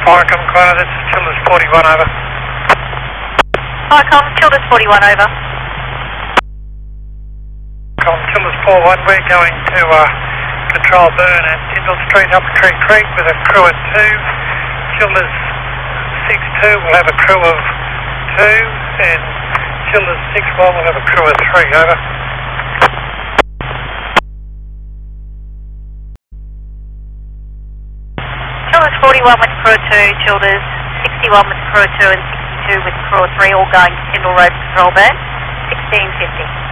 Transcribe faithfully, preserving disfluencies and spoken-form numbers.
Firecom Connor, this is Childers forty-one, over. Firecom, Childers forty-one, over. Com, Childers four one, we're going to uh, control burn at Tyndall Street, Upper Tree Creek with a crew of two. Childers six two will have a crew of two, and Childers six one will have a crew of three, over. Childers forty-one with crew two, Childers sixty-one with crew two and sixty-two with crew three, all going to Tyndall Road Control Burn, sixteen fifty.